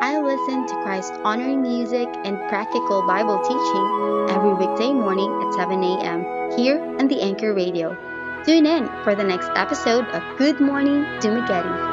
I listen to Christ honoring music and practical Bible teaching every weekday morning at 7 a.m. here on the Anchor Radio. Tune in for the next episode of Good Morning Dumaguete.